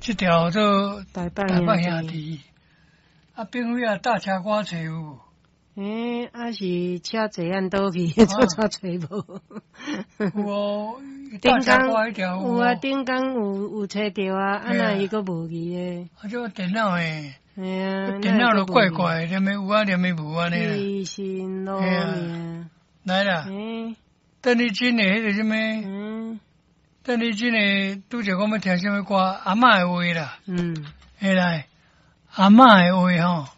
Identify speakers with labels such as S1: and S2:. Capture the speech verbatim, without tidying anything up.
S1: 这条做
S2: 大棒
S1: 大棒
S2: 兄
S1: 兄弟，啊，并非啊搭车我找有。
S2: 诶，啊是车坐按倒去，做啥找无？
S1: 有哦，
S2: 顶
S1: 搭车
S2: 工
S1: 我迄条
S2: 有啊，顶工有有找着啊，啊那伊个无去诶。
S1: 啊，这电脑诶，
S2: 系啊，
S1: 电脑都怪怪，连咪有啊，连咪无安尼啦。
S2: 其心路命。
S1: 来啦，
S2: 诶，
S1: 邓丽君诶，迄个什么？
S2: 嗯
S1: 邓丽君诶，拄着我们听什么歌？阿嬷诶话啦。
S2: 嗯，
S1: 下来，阿嬷诶话吼。